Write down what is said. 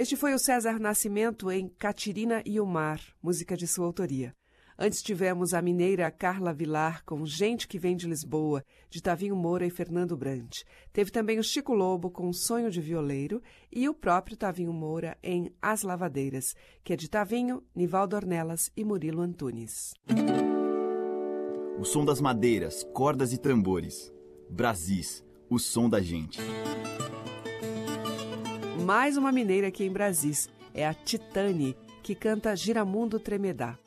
Este foi o César Nascimento em Catirina e o Mar, música de sua autoria. Antes tivemos a mineira Carla Vilar com Gente que Vem de Lisboa, de Tavinho Moura e Fernando Brant. Teve também o Chico Lobo com Sonho de Violeiro e o próprio Tavinho Moura em As Lavadeiras, que é de Tavinho, Nivaldo Ornelas e Murilo Antunes. O som das madeiras, cordas e tambores. Brasis, o som da gente. Mais uma mineira aqui em Brasis, é a Titane, que canta Giramundo Tremedá.